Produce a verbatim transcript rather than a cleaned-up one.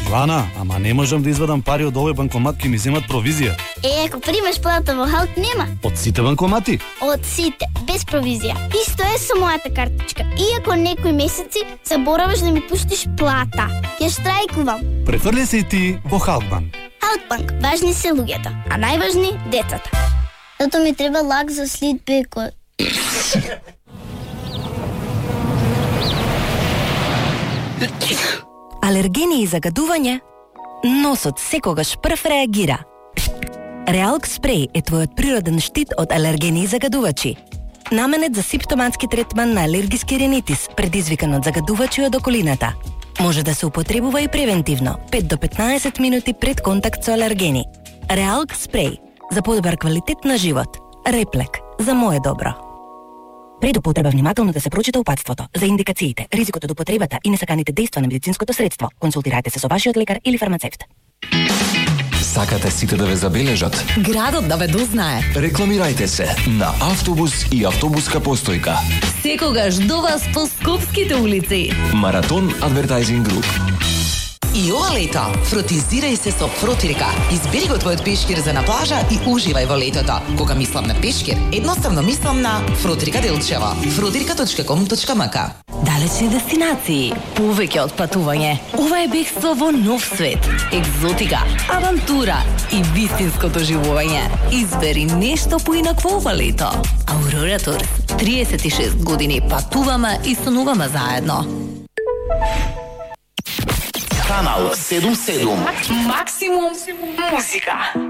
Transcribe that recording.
Светлана, ама не можам да извадам пари од овој банкомат, ќе ми земат провизија. Е, ако примаш плата во Халк нема. Од сите банкомати? Од сите, без провизија. Исто е со мојата картичка. Иако некои месеци забораваш да ми пуштиш плата, ќе штрајкувам. Префрли се и ти во Халкбанк. Халкбанк, важни се луѓето, а најважни децата. Зато ми треба лак за слитбе кој... Алергени и загадување? Носот секогаш прв реагира. Реалк спреј е твојот природен штит од алергени и загадувачи. Наменет за симптоматски третман на алергиски ринитис, предизвикан од загадувачи од околината. Може да се употребува и превентивно, пет до петнаесет минути пред контакт со алергени. Реалк спреј за подобар квалитет на живот. Реплек за мое добро. Пред употреба внимателно да се прочита упатството за индикациите, ризикот од употребата и несаканите дејства на медицинското средство. Консултирајте се со вашиот лекар или фармацевт. Сакате сите да ве забележат? Градот да ве дознае. Рекламирајте се на автобус и автобуска постојка. Секогаш до вас по скопските улици. Маратон Адвертайзинг Груп. И ова лето, фротизирај се со Фротирка. Избери го твојот пешкир за на плажа и уживај во летото. Кога мислам на пешкир, едноставно мислам на Фротирка Делчево. фротирка точка ком точка ем ка. Далечни дестинации, повеќе од патување. Ова е бегство во нов свет, екзотика, авантура и вистинско доживување. Избери нешто поинакво ова лето. Аурора Турс, триесет и шест години патуваме и сонуваме заедно. Канал седум седум. Максимум музика.